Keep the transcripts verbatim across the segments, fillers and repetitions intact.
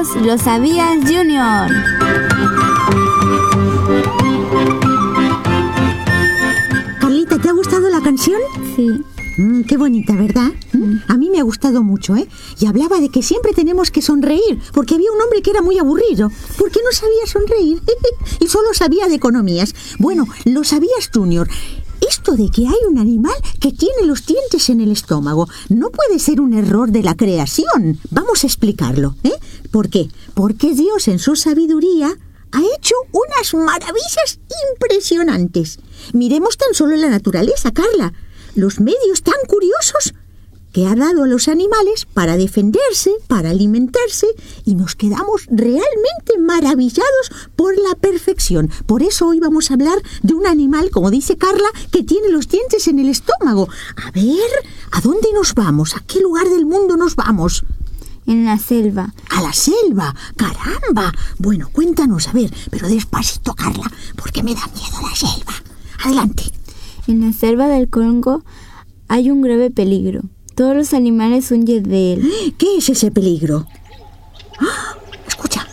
somos Lo Sabías Junior. Carlita, ¿te ha gustado la canción? Sí. Mm, qué bonita, ¿verdad? Mm. A mí me ha gustado mucho, ¿eh? Y hablaba de que siempre tenemos que sonreír, porque había un hombre que era muy aburrido, porque no sabía sonreír y solo sabía de economías. Bueno, Lo Sabías Junior. Esto de que hay un animal que tiene los dientes en el estómago no puede ser un error de la creación. Vamos a explicarlo, ¿eh? ¿Por qué? Porque Dios en su sabiduría ha hecho unas maravillas impresionantes. Miremos tan solo la naturaleza, Carla. Los medios tan curiosos que ha dado a los animales para defenderse, para alimentarse, y nos quedamos realmente maravillados por la perfección. Por eso hoy vamos a hablar de un animal, como dice Carla, que tiene los dientes en el estómago. A ver, ¿a dónde nos vamos? ¿A qué lugar del mundo nos vamos? En la selva. ¡A la selva! ¡Caramba! Bueno, cuéntanos, a ver, pero despacito, Carla, porque me da miedo la selva. Adelante. En la selva del Congo hay un grave peligro. Todos los animales huyen de él. ¿Qué es ese peligro? ¡Ah! Escucha.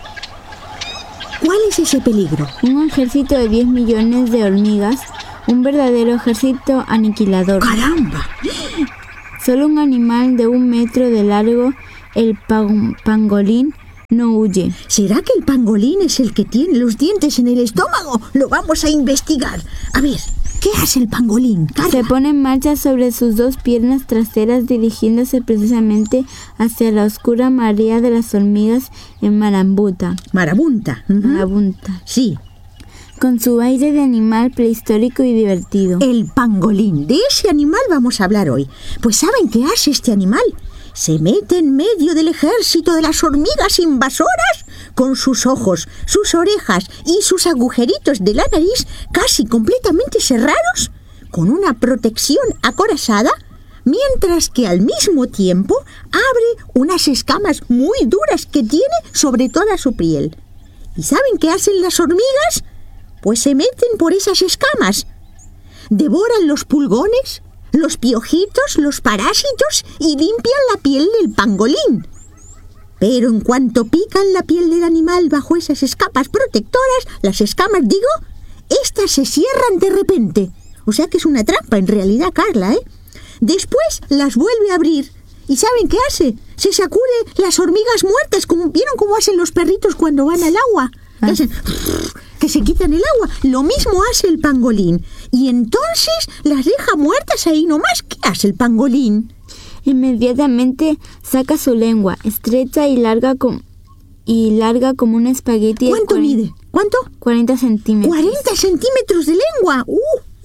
¿Cuál es ese peligro? Un ejército de diez millones de hormigas, un verdadero ejército aniquilador. ¡Caramba! Solo un animal de un metro de largo, el pan- pangolín, no huye. ¿Será que el pangolín es el que tiene los dientes en el estómago? Lo vamos a investigar. A ver, ¿qué hace el pangolín, Carla? Se pone en marcha sobre sus dos piernas traseras, dirigiéndose precisamente hacia la oscura marea de las hormigas en Marabunta. Marabunta. Uh-huh. Marabunta. Sí. Con su aire de animal prehistórico y divertido. El pangolín. De ese animal vamos a hablar hoy. Pues ¿saben qué hace este animal? Se mete en medio del ejército de las hormigas invasoras con sus ojos, sus orejas y sus agujeritos de la nariz casi completamente cerrados, con una protección acorazada, mientras que al mismo tiempo abre unas escamas muy duras que tiene sobre toda su piel. ¿Y saben qué hacen las hormigas? Pues se meten por esas escamas. Devoran los pulgones, los piojitos, los parásitos y limpian la piel del pangolín. Pero en cuanto pican la piel del animal bajo esas escamas protectoras, las escamas, digo, estas se cierran de repente. O sea que es una trampa en realidad, Carla, ¿eh? Después las vuelve a abrir. ¿Y saben qué hace? Se sacude las hormigas muertas, como ¿vieron cómo hacen los perritos cuando van al agua? Que hacen, que se quitan el agua. Lo mismo hace el pangolín. Y entonces las deja muertas ahí nomás. ¿Qué hace el pangolín? Inmediatamente saca su lengua, estrecha y larga, com- y larga como un espagueti. ¿Cuánto cuarenta, mide? ¿Cuánto? cuarenta centímetros. cuarenta centímetros de lengua. Uh.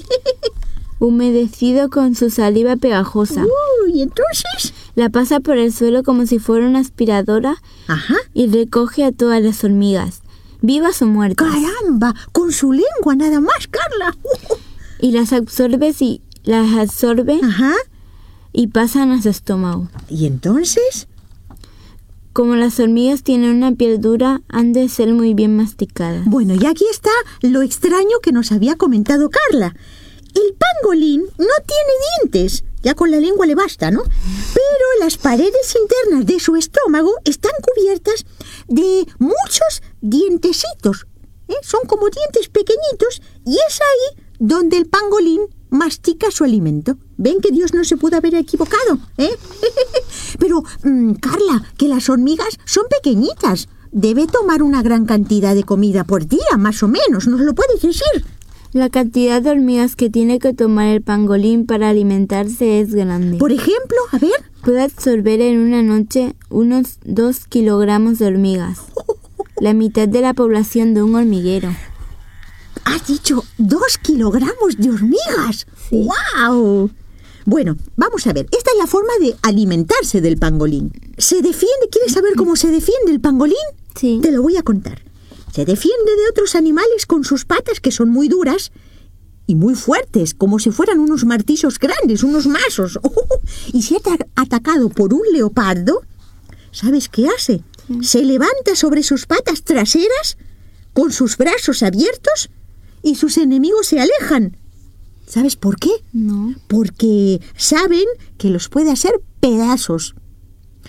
Humedecido con su saliva pegajosa. Uh, ¿y entonces? La pasa por el suelo como si fuera una aspiradora. Ajá. Y recoge a todas las hormigas, vivas o muertas. ¡Caramba! Con su lengua nada más, Carla. Uh. Y las absorbe y las absorbe. Ajá. Y pasan a su estómago. ¿Y entonces? Como las hormigas tienen una piel dura, han de ser muy bien masticadas. Bueno, y aquí está lo extraño que nos había comentado Carla. El pangolín no tiene dientes. Ya con la lengua le basta, ¿no? Pero las paredes internas de su estómago están cubiertas de muchos dientecitos, ¿eh? Son como dientes pequeñitos y es ahí donde el pangolín mastica su alimento. ¿Ven que Dios no se pudo haber equivocado? ¿Eh? Pero, mmm, Carla, que las hormigas son pequeñitas. Debe tomar una gran cantidad de comida por día, más o menos. ¿Nos lo puedes decir? La cantidad de hormigas que tiene que tomar el pangolín para alimentarse es grande. Por ejemplo, a ver. Puede absorber en una noche unos dos kilogramos de hormigas. La mitad de la población de un hormiguero. ¿Has dicho dos kilogramos de hormigas? Sí. ¡Guau! Bueno, vamos a ver. Esta es la forma de alimentarse del pangolín. ¿Se defiende? ¿Quieres saber cómo se defiende el pangolín? Sí. Te lo voy a contar. Se defiende de otros animales con sus patas, que son muy duras y muy fuertes, como si fueran unos martillos grandes, unos mazos. Y si es atacado por un leopardo, ¿sabes qué hace? Sí. Se levanta sobre sus patas traseras, con sus brazos abiertos, y sus enemigos se alejan. ¿Sabes por qué? No. Porque saben que los puede hacer pedazos.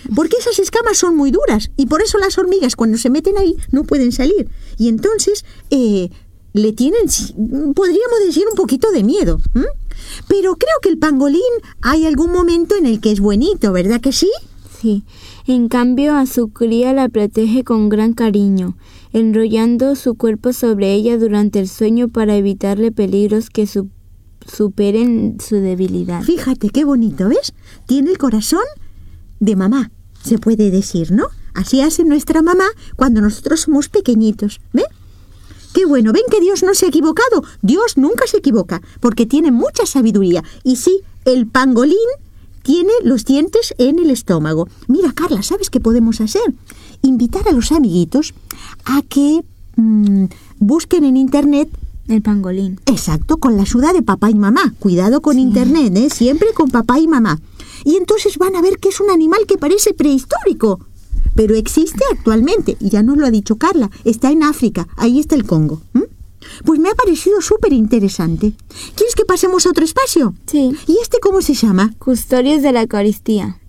porque esas escamas son muy duras y por eso las hormigas cuando se meten ahí no pueden salir. Y entonces eh, le tienen, podríamos decir, un poquito de miedo. ¿m? Pero creo que el pangolín hay algún momento en el que es buenito, ¿verdad que sí? Sí. En cambio, a su cría la protege con gran cariño, enrollando su cuerpo sobre ella durante el sueño para evitarle peligros que su, superen su debilidad. Fíjate qué bonito, ¿ves? Tiene el corazón de mamá, se puede decir, ¿no? Así hace nuestra mamá cuando nosotros somos pequeñitos, ¿ves? Qué bueno, ven que Dios no se ha equivocado. Dios nunca se equivoca, porque tiene mucha sabiduría. Y sí, el pangolín tiene los dientes en el estómago. Mira, Carla, ¿sabes qué podemos hacer? Invitar a los amiguitos a que mmm, busquen en internet el pangolín. Exacto, con la ayuda de papá y mamá. Cuidado con sí. internet, ¿eh? Siempre con papá y mamá. Y entonces van a ver que es un animal que parece prehistórico, pero existe actualmente, y ya nos lo ha dicho Carla, está en África, ahí está el Congo. ¿Mm? Pues me ha parecido súper interesante. ¿Quieres que pasemos a otro espacio? Sí. ¿Y este cómo se llama? Custodios de la Eucaristía.